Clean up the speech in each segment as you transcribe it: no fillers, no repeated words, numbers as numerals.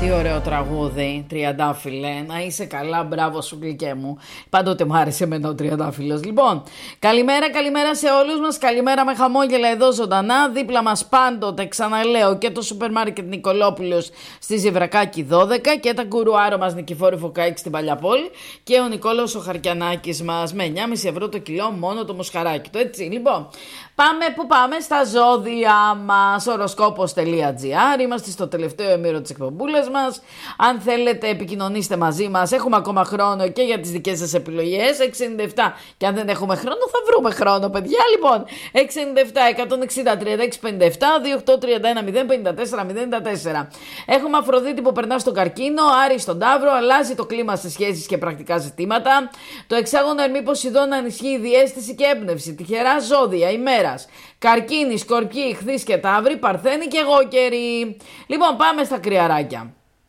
Τι ωραίο τραγούδι, Τριαντάφυλλε. Να είσαι καλά, μπράβο σου, γλυκέ μου. Πάντοτε μου άρεσε εμένα ο Τριαντάφυλλος. Λοιπόν, καλημέρα σε όλους μας. Καλημέρα με χαμόγελα εδώ ζωντανά. Δίπλα μας πάντοτε, ξαναλέω, και το σούπερ μάρκετ Νικολόπουλος στη Ζευρακάκη 12 και τα γκουρουάρο μας Νικηφόρη Φωκάκη στην Παλιαπόλη και ο Νικόλαος ο Χαρκιανάκης μας με 9,5 ευρώ το κιλό μόνο το μοσχαράκι του. Έτσι, λοιπόν. Πάμε στα ζώδια μας, οροσκόπος.gr. Είμαστε στο τελευταίο ημίρο της εκπομπούλας μας. Αν θέλετε επικοινωνήστε μαζί μας. Έχουμε ακόμα χρόνο και για τις δικές σας επιλογές. 67 και αν δεν έχουμε χρόνο θα βρούμε χρόνο, παιδιά. Λοιπόν, 67 160 36 57 28 31 054 054. Έχουμε Αφροδίτη που περνά στον Καρκίνο, Άρη στον Ταύρο, αλλάζει το κλίμα σε σχέσεις και πρακτικά ζητήματα. Το εξάγωνο Ερμή Ποσειδώνα ενισχύει η διαίσθηση και έμπνευση. Τυχερά ζώδια ημέρας. Καρκίνη, Σκορπιοί, Ιχθύς και Ταύροι, Παρθένη και Γόκεροι. Λοιπόν, πάμε στα κρυαράκια.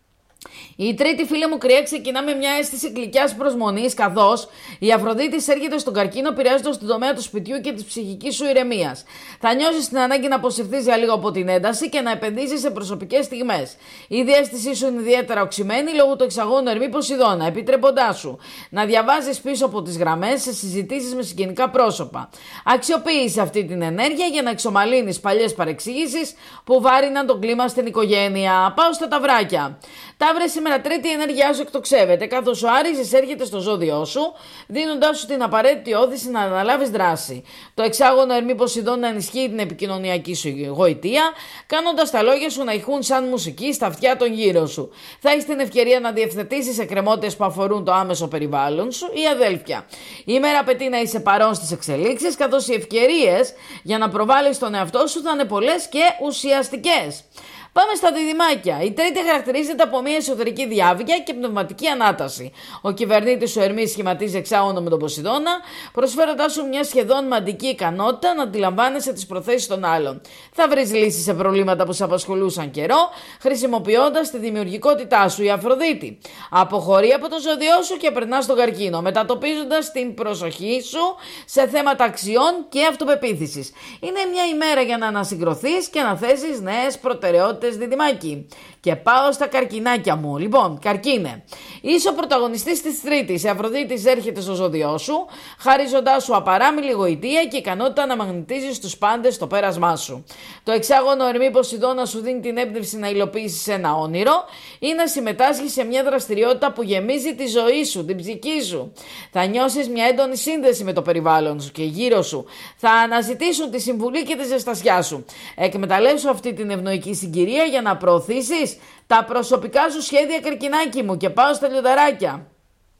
Η τρίτη φίλη μου κρυέ ξεκινά με μια αίσθηση γλυκιάς προσμονής, καθώς η Αφροδίτη έρχεται στον Καρκίνο επηρεάζοντας τον τομέα του σπιτιού και της ψυχικής σου ηρεμίας. Θα νιώσεις την ανάγκη να αποσυρθείς για λίγο από την ένταση και να επενδύσεις σε προσωπικές στιγμές. Η διαίσθησή σου είναι ιδιαίτερα οξυμένη λόγω του εξαγώνου Ερμή Ποσειδώνα, επιτρέποντάς σου να διαβάζεις πίσω από τις γραμμές σε συζητήσεις με συγγενικά πρόσωπα. Αξιοποίησε αυτή την ενέργεια για να εξομαλύνεις παλιές παρεξηγήσεις που βάρυναν τον κλίμα στην οικογένεια. Πάω στα ταυράκια. Ταύρε, σήμερα τρίτη η ενέργειά σου εκτοξεύεται, καθώς ο Άρης εισέρχεται στο ζώδιό σου, δίνοντάς σου την απαραίτητη όθηση να αναλάβεις δράση. Το εξάγωνο Ερμή Ποσειδώνα ενισχύει την επικοινωνιακή σου γοητεία, κάνοντας τα λόγια σου να ηχούν σαν μουσική στα αυτιά των γύρω σου. Θα έχεις την ευκαιρία να διευθετήσεις εκκρεμότητες που αφορούν το άμεσο περιβάλλον σου ή αδέλφια. Η ημέρα απαιτεί να είσαι παρόν στις εξελίξεις, καθώς οι ευκαιρίες για να προβάλλεις τον εαυτό σου θα είναι πολλές και ουσιαστικές. Πάμε στα διδυμάκια. Η τρίτη χαρακτηρίζεται από μια εσωτερική διάβγεια και πνευματική ανάταση. Ο κυβερνήτης σου Ερμή σχηματίζει εξάγωνο με τον Ποσειδώνα, προσφέροντάς σου μια σχεδόν μαντική ικανότητα να αντιλαμβάνεσαι τις προθέσεις των άλλων. Θα βρεις λύσεις σε προβλήματα που σε απασχολούσαν καιρό, χρησιμοποιώντας τη δημιουργικότητά σου. Η Αφροδίτη αποχωρεί από το ζώδιό σου και περνά στον Καρκίνο, μετατοπίζοντας την προσοχή σου σε θέματα αξιών και αυτοπεποίθησης. Είναι μια ημέρα για να ανασυγκροθείς και να θέσεις νέες προτεραιότητες. Διδυμάκι. Και πάω στα καρκινάκια μου. Λοιπόν, Καρκίνε. Είσαι ο πρωταγωνιστής της Τρίτης. Η Αφροδίτη έρχεται στο ζώδιό σου, χαρίζοντάς σου απαράμιλη γοητεία και ικανότητα να μαγνητίζεις τους πάντες στο πέρασμά σου. Το εξάγωνο Ερμή Ποσειδώνα σου δίνει την έμπνευση να υλοποιήσεις ένα όνειρο ή να συμμετάσχεις σε μια δραστηριότητα που γεμίζει τη ζωή σου, την ψυχή σου. Θα νιώσεις μια έντονη σύνδεση με το περιβάλλον σου και γύρω σου. Θα αναζητήσουν τη συμβουλή και τη ζεστασιά σου. Εκμεταλλεύσου αυτή την ευνοϊκή συγκυρία για να προωθήσεις τα προσωπικά σου σχέδια, καρκινάκι μου, και πάω στα λιονταράκια.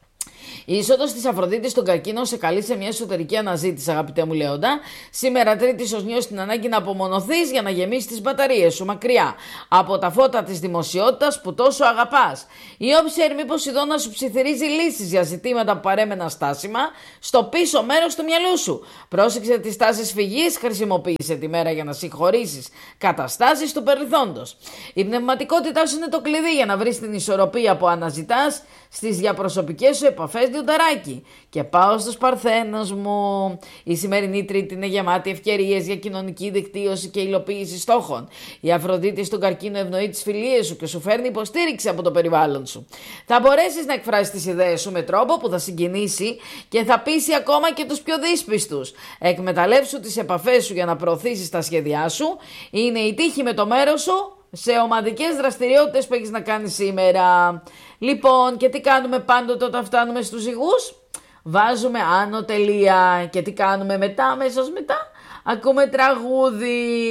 Η είσοδος της Αφροδίτης στον Καρκίνο σε καλεί σε μια εσωτερική αναζήτηση, αγαπητέ μου Λέοντα. Σήμερα Τρίτη, ίσως νιώσεις την ανάγκη να απομονωθείς για να γεμίσεις τις μπαταρίες σου μακριά από τα φώτα της δημοσιότητας που τόσο αγαπάς. Η όψη Ερμή Ποσειδώνα σου ψιθυρίζει λύσεις για ζητήματα που παρέμεναν στάσιμα στο πίσω μέρος του μυαλού σου. Πρόσεξε τις τάσεις φυγής, χρησιμοποίησε τη μέρα για να συγχωρήσεις καταστάσεις του παρελθόντος. Η πνευματικότητά σου είναι το κλειδί για να βρεις την ισορροπία που αναζητάς στις διαπροσωπικές σου επαφές, λιονταράκι. Και πάω στους Παρθένους μου. Η σημερινή Τρίτη είναι γεμάτη ευκαιρίες για κοινωνική δικτύωση και υλοποίηση στόχων. Η Αφροδίτη στον Καρκίνο ευνοεί τις φιλίες σου και σου φέρνει υποστήριξη από το περιβάλλον σου. Θα μπορέσεις να εκφράσεις τις ιδέες σου με τρόπο που θα συγκινήσει και θα πείσει ακόμα και τους πιο δύσπιστους. Εκμεταλλεύσου τις επαφές σου για να προωθήσεις τα σχέδιά σου. Είναι η τύχη με το μέρος σου σε ομαδικές δραστηριότητες που έχεις να κάνεις σήμερα. Λοιπόν, και τι κάνουμε πάντοτε όταν φτάνουμε στους ζυγούς? Βάζουμε άνω τελεία. Και τι κάνουμε μετά, αμέσως μετά? Ακούμε τραγούδι.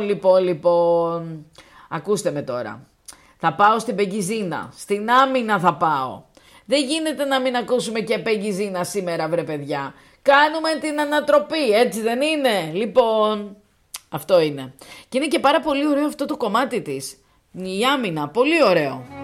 Λοιπόν. Ακούστε με τώρα. Θα πάω στην Πεγκιζίνα. Στην άμυνα θα πάω. Δεν γίνεται να μην ακούσουμε και Πεγκιζίνα σήμερα, βρε παιδιά. Κάνουμε την ανατροπή, έτσι δεν είναι? Λοιπόν, αυτό είναι. Και είναι και πάρα πολύ ωραίο αυτό το κομμάτι της. Η άμυνα, πολύ ωραίο.